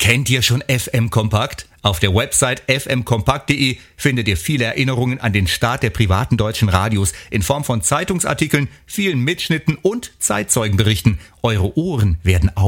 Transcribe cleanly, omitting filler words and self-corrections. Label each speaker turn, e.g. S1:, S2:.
S1: Kennt ihr schon FM Kompakt? Auf der Website fmkompakt.de findet ihr viele Erinnerungen an den Start der privaten deutschen Radios in Form von Zeitungsartikeln, vielen Mitschnitten und Zeitzeugenberichten. Eure Ohren werden